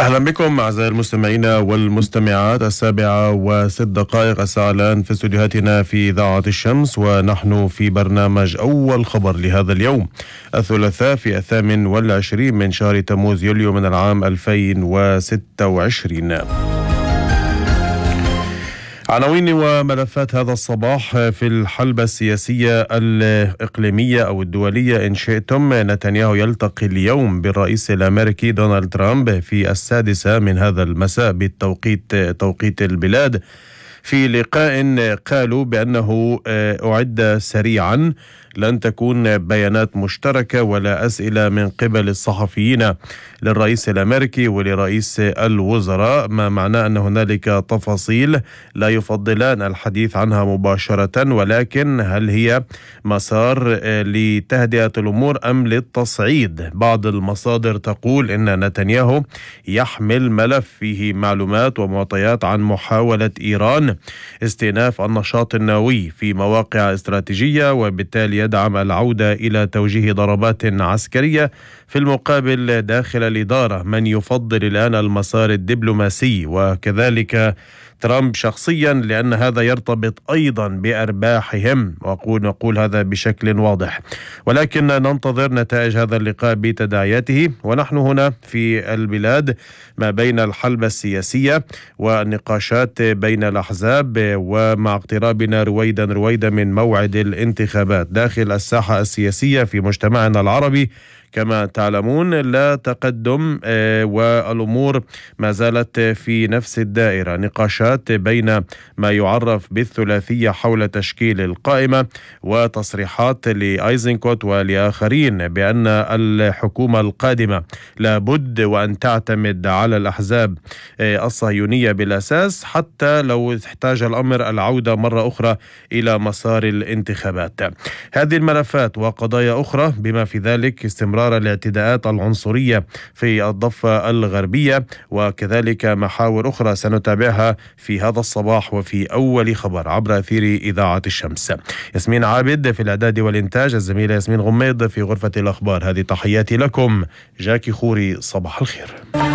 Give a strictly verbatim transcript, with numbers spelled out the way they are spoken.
أهلا بكم أعزائي المستمعين والمستمعات. السابعة وست دقائق الساعة الآن في استديوهاتنا في إذاعة الشمس، ونحن في برنامج أول خبر لهذا اليوم الثلاثاء في الثامن والعشرين من شهر تموز يوليو من العام ألفين وستة وعشرين. عناوين وملفات هذا الصباح في الحلبة السياسية الإقليمية أو الدولية إن شئتم. نتنياهو يلتقي اليوم بالرئيس الأمريكي دونالد ترامب في السادسة من هذا المساء بالتوقيت توقيت البلاد، في لقاء قالوا بأنه أعد سريعا، لن تكون بيانات مشتركة ولا أسئلة من قبل الصحفيين للرئيس الأمريكي ولرئيس الوزراء، ما معناه أن هنالك تفاصيل لا يفضلان الحديث عنها مباشرة، ولكن هل هي مسار لتهدئة الأمور أم للتصعيد؟ بعض المصادر تقول أن نتنياهو يحمل ملف فيه معلومات ومعطيات عن محاولة إيران استئناف النشاط النووي في مواقع استراتيجية، وبالتالي يدعم العودة إلى توجيه ضربات عسكرية. في المقابل داخل الإدارة من يفضل الآن المسار الدبلوماسي، وكذلك ترامب شخصيا، لأن هذا يرتبط أيضا بأرباحهم، وأقول نقول هذا بشكل واضح. ولكن ننتظر نتائج هذا اللقاء بتداعياته، ونحن هنا في البلاد ما بين الحلبة السياسية والنقاشات بين الأحزاب، ومع اقترابنا رويدا رويدا من موعد الانتخابات داخل الساحة السياسية في مجتمعنا العربي. كما تعلمون لا تقدم والأمور ما زالت في نفس الدائرة، نقاشات بين ما يعرف بالثلاثية حول تشكيل القائمة، وتصريحات لأيزنكوت ولآخرين بأن الحكومة القادمة لابد وأن تعتمد على الأحزاب الصهيونية بالأساس، حتى لو احتاج الأمر العودة مرة أخرى إلى مسار الانتخابات. هذه الملفات وقضايا أخرى بما في ذلك استمرار الاعتداءات العنصرية في الضفة الغربية، وكذلك محاور أخرى سنتابعها في هذا الصباح وفي أول خبر عبر أثير إذاعة الشمس. ياسمين عابد في الإعداد والإنتاج، الزميلة ياسمين غميض في غرفة الأخبار. هذه تحياتي لكم، جاكي خوري، صباح الخير.